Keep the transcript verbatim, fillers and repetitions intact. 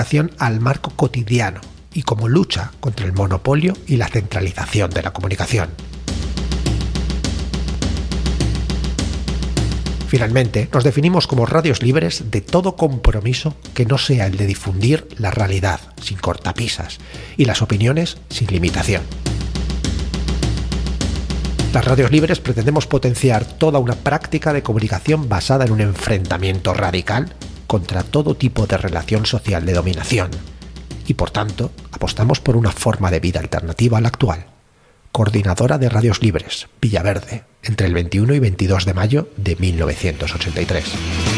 al marco cotidiano y como lucha contra el monopolio y la centralización de la comunicación. Finalmente, nos definimos como radios libres de todo compromiso que no sea el de difundir la realidad sin cortapisas y las opiniones sin limitación. Las radios libres pretendemos potenciar toda una práctica de comunicación basada en un enfrentamiento radical contra todo tipo de relación social de dominación y, por tanto, apostamos por una forma de vida alternativa a la actual. Coordinadora de Radios Libres, Villaverde, entre el veintiuno y veintidós de mayo de mil novecientos ochenta y tres.